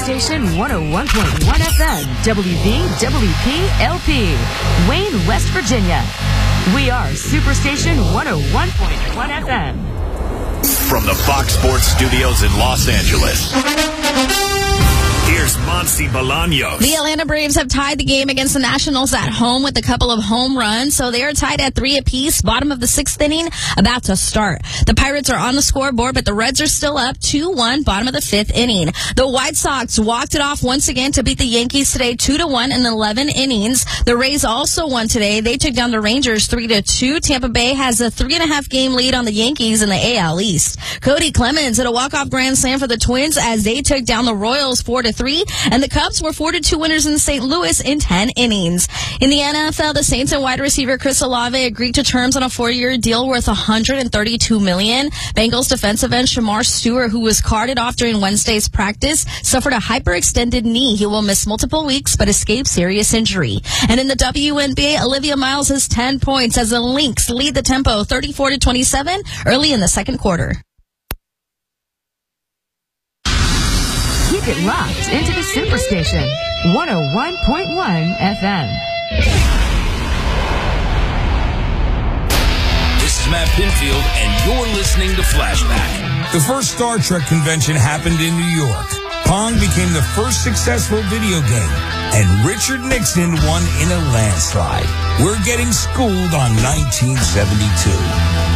Superstation 101.1 FM, WVWP-LP, Wayne, West Virginia. We are Superstation 101.1 FM. From the Fox Sports Studios in Los Angeles, here's Monty Bolaños. The Atlanta Braves have tied the game against the Nationals at home with a couple of home runs, so they are tied at 3 apiece. Bottom of the 6th inning, about to start. The Pirates are on the scoreboard, but the Reds are still up 2-1, bottom of the 5th inning. The White Sox walked it off once again to beat the Yankees today 2-1 in 11 innings. The Rays also won today. They took down the Rangers 3-2. Tampa Bay has a 3.5 game lead on the Yankees in the AL East. Cody Clemens hit a walk-off grand slam for the Twins as they took down the Royals 4-3. And the Cubs were 4-2 winners in St. Louis in 10 innings. In the NFL, the Saints and wide receiver Chris Olave agreed to terms on a 4-year deal worth $132 million. Bengals defensive end Shamar Stewart, who was carted off during Wednesday's practice, suffered a hyperextended knee. He will miss multiple weeks but escape serious injury. And in the WNBA, Olivia Miles has 10 points as the Lynx lead the tempo 34-27 early in the second quarter. Keep it locked into the Superstation 101.1 FM. This is Matt Pinfield, and you're listening to Flashback. The first Star Trek convention happened in New York. Pong became the first successful video game, and Richard Nixon won in a landslide. We're getting schooled on 1972.